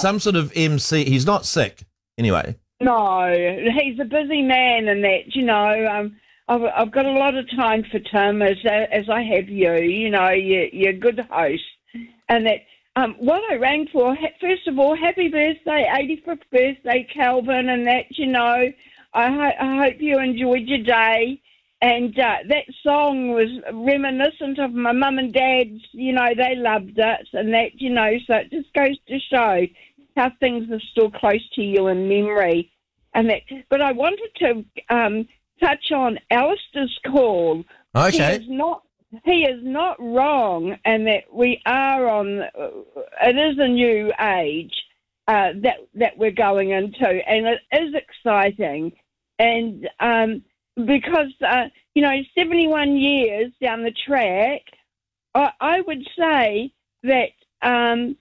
some sort of MC. He's not sick, anyway. No, he's a busy man, and that, I've got a lot of time for Tim, as I have you. You're a good host, and that. What I rang for, first of all, happy birthday, 85th birthday, Calvin, and that. I hope you enjoyed your day. And that song was reminiscent of my mum and dad's. They loved it, and that. So it just goes to show how things are still close to you in memory, and that. But I wanted to touch on Alistair's call. Okay. He is not wrong, and that we are on. It is a new age that we're going into, and it is exciting, and because 71 years down the track, I would say that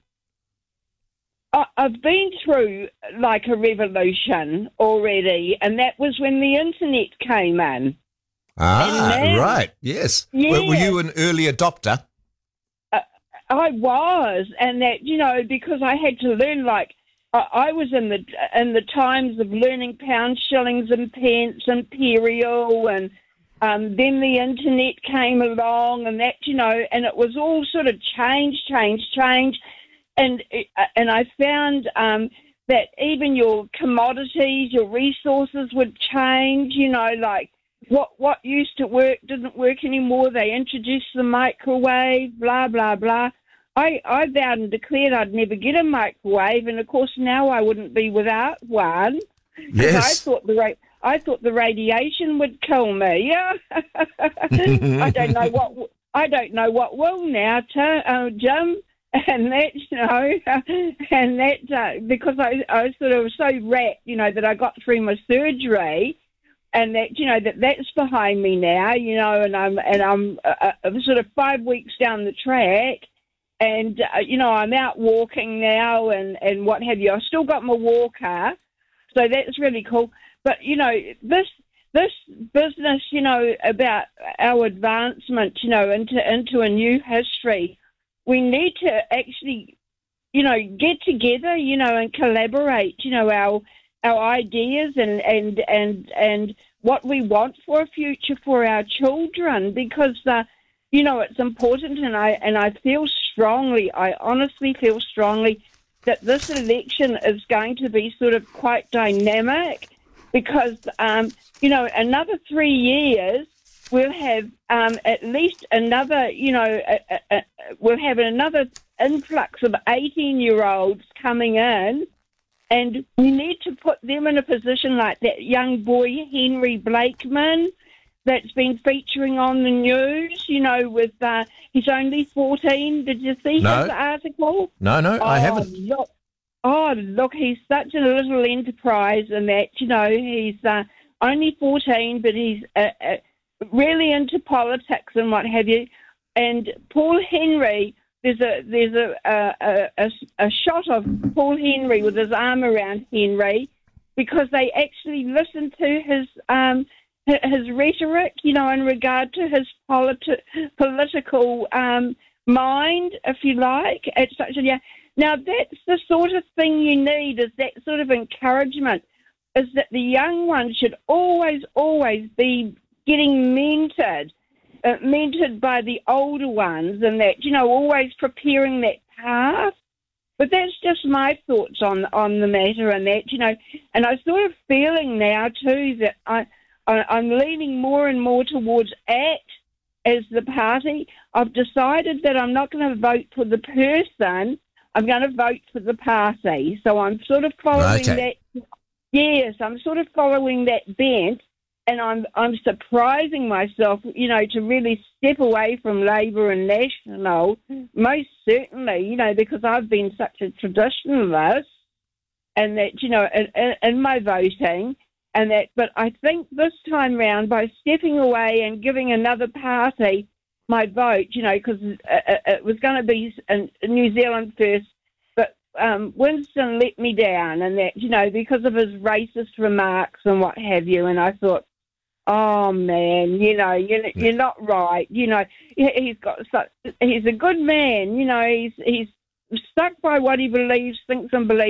I've been through like a revolution already, and that was when the internet came in. Right, yes. Yeah. Were you an early adopter? I was, and that, because I had to learn, I was in the times of learning pounds, shillings and pence, imperial, and then the internet came along, and that, and it was all sort of change, and I found that even your commodities, your resources would change, what used to work didn't work anymore. They introduced the microwave, blah, blah, blah. I vowed and declared I'd never get a microwave, and of course now I wouldn't be without one. Yes. I thought the radiation would kill me. I don't know what will now, Jim. And that, because I was sort of so wrapped, that I got through my surgery. And that, that's behind me now, and I'm sort of 5 weeks down the track, and I'm out walking now and what have you. I've still got my walker, so that's really cool. But this business, about our advancement, into a new history, we need to actually, get together, and collaborate, our ideas and what we want for a future for our children, because it's important, and I feel strongly, I honestly feel strongly that this election is going to be sort of quite dynamic, because another 3 years we'll have at least another we'll have another influx of 18-year-olds coming in. And we need to put them in a position like that young boy, Henry Blakeman, that's been featuring on the news, with he's only 14. Did you see his article? No, I haven't. Look, he's such a little enterprise, and that, he's only 14, but he's really into politics and what have you. And Paul Henry... There's a shot of Paul Henry with his arm around Henry, because they actually listened to his rhetoric, in regard to his political mind, if you like, at such a young. Now that's the sort of thing you need, is that sort of encouragement, is that the young ones should always be getting mentored by the older ones, and that, always preparing that path. But that's just my thoughts on the matter, and that, and I'm sort of feeling now too that I'm leaning more and more towards ACT as the party. I've decided that I'm not going to vote for the person, I'm going to vote for the party. So I'm sort of following that. Yes, I'm sort of following that bent. And I'm surprising myself, to really step away from Labour and National, most certainly, because I've been such a traditionalist, and that, in my voting, and that. But I think this time round, by stepping away and giving another party my vote, because it was going to be New Zealand first, but Winston let me down, and that, because of his racist remarks and what have you, and I thought, oh man, you're not right. He's a good man. He's stuck by what he believes, thinks, and believes.